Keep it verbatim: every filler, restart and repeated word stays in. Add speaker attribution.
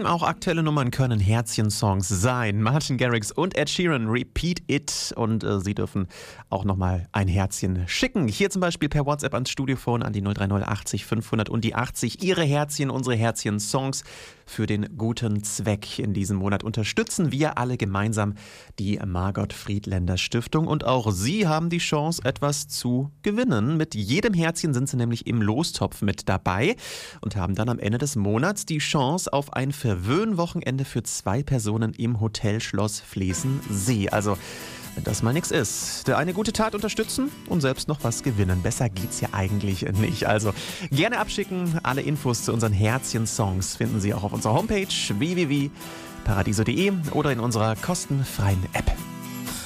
Speaker 1: Auch aktuelle Nummern können Herzchen-Songs sein. Martin Garrix und Ed Sheeran, Repeat It. Und äh, Sie dürfen auch nochmal ein Herzchen schicken. Hier zum Beispiel per WhatsApp ans Studiophone an die null drei null achtzig fünfhundert und die achtzig. Ihre Herzchen, unsere Herzchen-Songs für den guten Zweck. In diesem Monat unterstützen wir alle gemeinsam die Margot Friedländer Stiftung. Und auch Sie haben die Chance, etwas zu gewinnen. Mit jedem Herzchen sind Sie nämlich im Lostopf mit dabei und haben dann am Ende des Monats die Chance auf ein Verwöhnwochenende für zwei Personen im Hotel Schloss Flesensee. Also, wenn das mal nichts ist. Der eine gute Tat unterstützen und selbst noch was gewinnen. Besser geht's ja eigentlich nicht. Also, gerne abschicken. Alle Infos zu unseren Herzchen-Songs finden Sie auch auf unserer Homepage w w w punkt paradiso punkt de oder in unserer kostenfreien App.